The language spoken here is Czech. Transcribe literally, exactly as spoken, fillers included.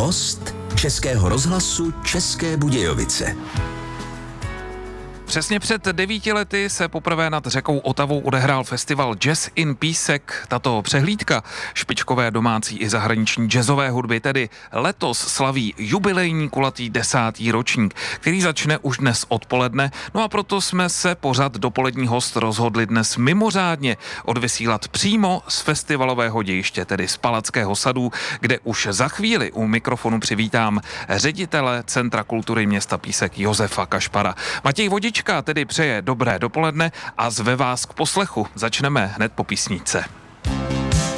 Host Českého rozhlasu České Budějovice. Přesně před devíti lety se poprvé nad řekou Otavou odehrál festival Jazz in Písek. Tato přehlídka špičkové domácí i zahraniční jazzové hudby tedy letos slaví jubilejní kulatý desátý ročník, který začne už dnes odpoledne. No a proto jsme se pořad Dopolední host rozhodli dnes mimořádně odvysílat přímo z festivalového dějiště, tedy z Palackého sadu, kde už za chvíli u mikrofonu přivítám ředitele Centra kultury města Písek Josefa Kašpara. Matěj Vodička tedy přeje dobré dopoledne a zve vás k poslechu. Začneme hned po písničce.